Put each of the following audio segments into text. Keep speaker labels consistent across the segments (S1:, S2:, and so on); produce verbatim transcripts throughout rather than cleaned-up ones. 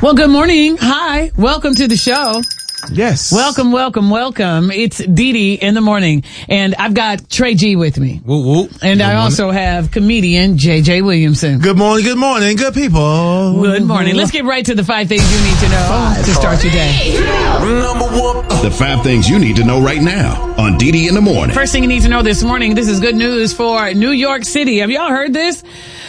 S1: Well, good morning. Hi. Welcome to the show.
S2: Yes.
S1: Welcome, welcome, welcome. It's Dee Dee in the morning. And I've got Trey G with me.
S2: Woo, woo.
S1: And
S2: good
S1: I
S2: morning.
S1: also have comedian J J Williamson.
S2: Good morning, good morning, good people.
S1: Good morning. Let's get right to the five things you need to know five, to start your day.
S3: Number one. The five things you need to know right now on Dee Dee in the morning.
S1: First thing you need to know this morning, this is good news for New York City. Have y'all heard this?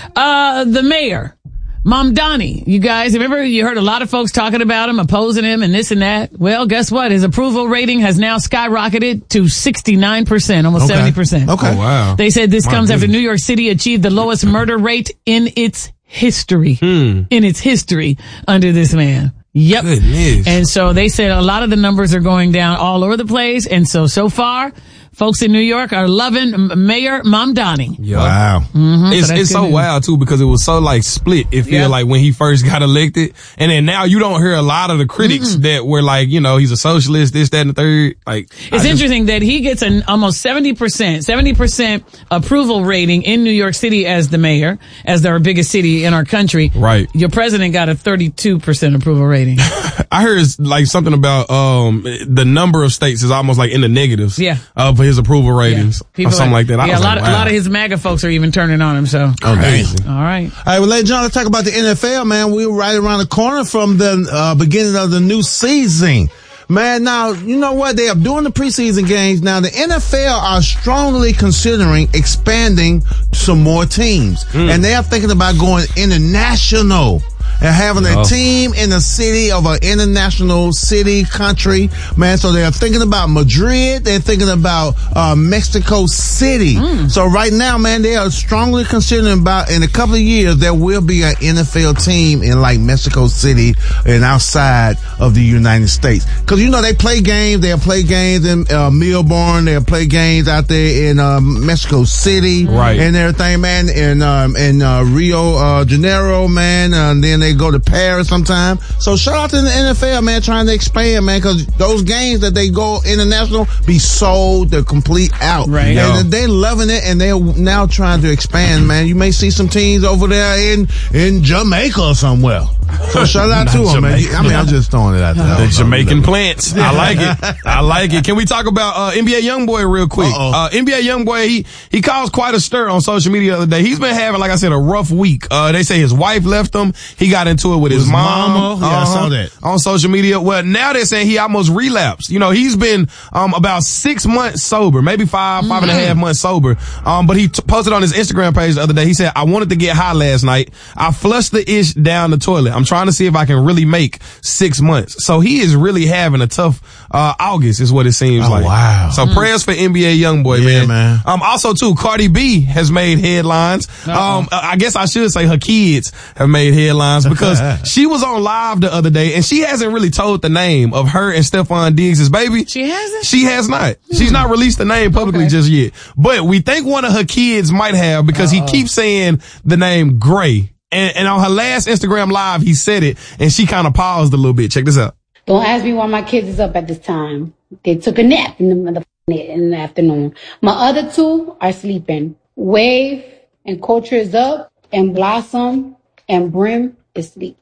S1: Uh, the mayor, Mamdani, you guys, remember you heard a lot of folks talking about him, opposing him and this and that. Well, guess what? His approval rating has now skyrocketed to sixty-nine percent, almost
S2: okay.
S1: seventy percent.
S2: Okay.
S4: Oh, wow.
S1: They said this
S4: My
S1: comes
S4: goodness.
S1: after New York City achieved the lowest murder rate in its history.
S4: Hmm.
S1: In its history under this man. Yep.
S4: Goodness.
S1: And so they said a lot of the numbers are going down all over the place. And so, so far, folks in New York are loving Mayor Mamdani.
S4: Yeah.
S2: Wow.
S1: Mm-hmm,
S4: It's
S1: so that's
S4: it's
S1: good
S4: so
S1: news.
S4: wild too because it was so like split. It feel
S1: Yeah.
S4: like when he first got elected, and then now you don't hear a lot of the critics
S1: Mm-hmm.
S4: that were like, you know, he's a socialist, this, that, and the third. Like
S1: It's
S4: I just-
S1: interesting that he gets an almost seventy percent, seventy percent approval rating in New York City as the mayor, as our biggest city in our country.
S4: Right.
S1: Your president got a thirty-two percent approval rating.
S4: I heard it's like something about um the number of states is almost like in the negatives.
S1: Yeah.
S4: Uh, for his approval ratings or something like that. I
S1: Yeah,
S4: was
S1: a lot,
S4: like,
S1: of, a
S4: wow.
S1: lot of his MAGA folks are even turning on him. So,
S2: Oh,
S4: Crazy.
S1: all right.
S2: All right, well, ladies and gentlemen, let's talk about the N F L, man. We're right around the corner from the uh, beginning of the new season. Man, now, you know what? They are doing the preseason games. Now, the N F L are strongly considering expanding some more teams.
S4: Mm.
S2: And they are thinking about going international and having
S4: Yeah.
S2: a team in the city of an international city, country. Man, so they're thinking about Madrid. They're thinking about uh, Mexico City. So right now, man, they are strongly considering about in a couple of years, there will be an N F L team in like Mexico City and outside of the United States. Cause you know, they play games. They'll play games in uh, Melbourne. They'll play games out there in um, Mexico City.
S4: Right.
S2: And everything, man. In, um, in uh, Rio uh, Janeiro, man. Uh, and then they go to Paris sometime. So shout out to the N F L, man, trying to expand, man, because those games that they go international be sold the complete out.
S1: Right.
S4: Yeah.
S2: And they're loving it, and they're now trying to expand, man. You may see some teams over there in, in Jamaica or somewhere. So shout out to them, man. I mean, I'm just throwing it out there.
S4: The Jamaican plants. I like it. I like it. Can we talk about uh, N B A Youngboy real quick?
S2: Uh-oh.
S4: Uh, N B A Youngboy, he he caused quite a stir on social media the other day. He's been having, like I said, a rough week. Uh, they say his wife left him. He got into it with his,
S2: His
S4: mom.
S2: mama? Yeah, I saw that.
S4: On social media. Well, now they're saying he almost relapsed. You know, he's been um about six months sober, maybe five, five and a half months sober. Um, but he t- posted on his Instagram page the other day. He said, "I wanted to get high last night. I flushed the ish down the toilet. I'm trying to see if I can really make six months." So he is really having a tough uh August, is what it seems
S2: Oh,
S4: like.
S2: wow.
S4: So prayers for N B A Youngboy,
S2: Yeah,
S4: man.
S2: man.
S4: Um, also too, Cardi B has made headlines.
S1: Uh-oh.
S4: Um, I guess I should say her kids have made headlines because she was on live the other day and she hasn't really told the name of her and Stephon Diggs' baby.
S1: She hasn't?
S4: She has not. She's not released the name publicly
S1: Okay.
S4: just yet. But we think one of her kids might have because
S1: Uh-oh.
S4: he keeps saying the name Gray. And, and on her last Instagram live, he said it and she kind of paused a little bit. Check this out.
S5: Don't ask me why my kids is up at this time. They took a nap in the, mother- in the afternoon. My other two are sleeping. Wave and Culture is up, and Blossom and Brim is asleep.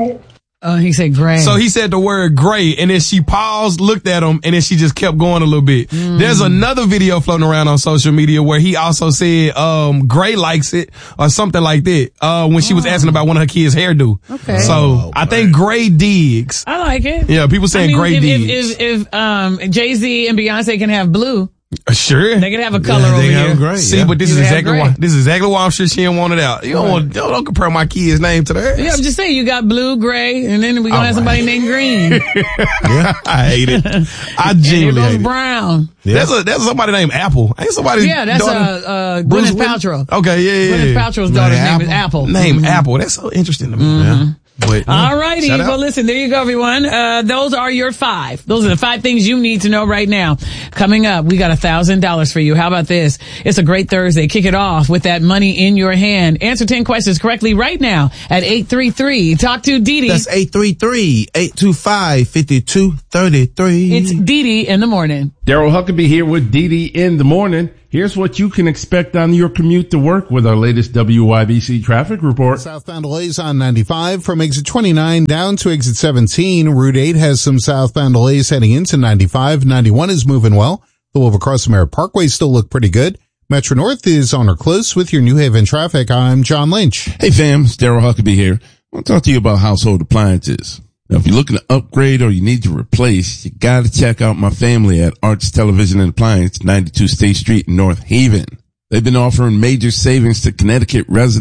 S1: Oh, he said gray.
S4: So he said the word gray, and then she paused, looked at him, and then she just kept going a little bit.
S1: Mm.
S4: There's another video floating around on social media where he also said, um, Gray likes it, or something like that, uh, when she was asking about one of her kids' hairdo.
S1: Okay.
S4: So
S2: Oh,
S4: I think Gray Diggs.
S1: I like it.
S4: Yeah, people
S1: I
S4: saying
S1: mean,
S4: Gray
S1: if,
S4: Diggs.
S1: if, if, if um, Jay-Z and Beyonce can have blue,
S4: Sure.
S1: they can have a color
S2: Yeah,
S1: over
S2: they
S1: here.
S2: have gray.
S4: See,
S2: yeah.
S4: but this
S1: You
S4: is
S1: have
S4: exactly
S1: gray.
S4: why, this is exactly why I'm sure she didn't want it out. You don't want, don't, don't compare my kid's name to theirs.
S1: Yeah, I'm just saying, you got blue, gray, and then we're going to
S4: All
S1: have somebody
S4: right.
S1: named green.
S2: Yeah.
S4: I hate it. I
S1: And here
S4: genuinely
S1: goes
S4: hate it.
S1: brown.
S2: Yeah.
S4: That's a, that's somebody named Apple. Ain't somebody.
S1: Yeah, that's uh,
S4: daughter-
S1: uh,
S4: Bruce
S1: Gwyneth
S4: Willis?
S1: Paltrow.
S4: Okay, yeah, yeah,
S1: Gwyneth
S4: yeah.
S1: Paltrow's daughter's name is
S2: Apple?
S1: Apple.
S4: Name
S1: Mhm.
S4: Apple. That's so interesting to me.
S2: Yeah.
S4: But,
S1: All righty.
S4: shout out.
S1: Well, listen, there you go, everyone. Uh, those are your five. Those are the five things you need to know right now. Coming up, we got a thousand dollars for you. How about this? It's a great Thursday. Kick it off with that money in your hand. Answer ten questions correctly right now at eight three three. Talk to Dee Dee.
S2: That's eight three three, eight two five, five two three three.
S1: It's Dee Dee in the morning.
S6: Daryl Huckabee here with Dee Dee in the morning. Here's what you can expect on your commute to work with our latest W Y B C traffic report.
S7: Southbound delays on ninety-five from exit twenty-nine down to exit seventeen. Route eight has some southbound delays heading into ninety-five. ninety-one is moving well. The Wolf across the Merritt Parkway still look pretty good. Metro North is on or close with your New Haven traffic. I'm John Lynch.
S8: Hey fam, it's Daryl Huckabee here. I want to talk to you about household appliances. Now, if you're looking to upgrade or you need to replace, you got to check out my family at Arts Television and Appliance, ninety-two State Street in North Haven. They've been offering major savings to Connecticut residents